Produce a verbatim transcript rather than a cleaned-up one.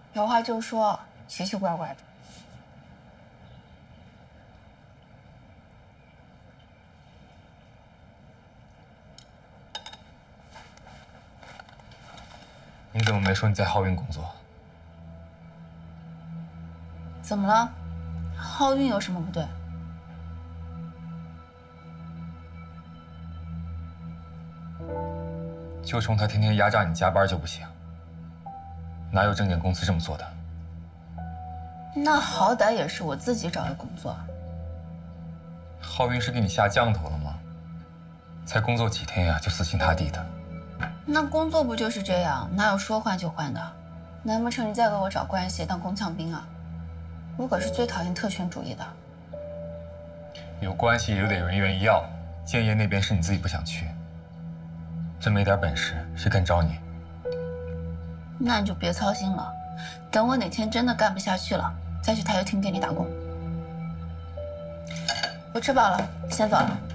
有话就说，奇奇怪怪的。 你怎么没说你在浩运工作？ 怎么了？浩运有什么不对？ 就冲他天天压榨你加班就不行？哪有正经公司这么做的？ 那好歹也是我自己找的工作。 浩运是给你下降头了吗？才工作几天呀，就死心塌地的。 那工作不就是这样？哪有说换就换的？难不成你再给我找关系当工匠兵啊？我可是最讨厌特权主义的。 有关系也得有人愿意要。建业那边是你自己不想去，真没点本事，谁敢招你？ 那你就别操心了，等我哪天真的干不下去了，再去台球厅给你打工。我吃饱了，先走了。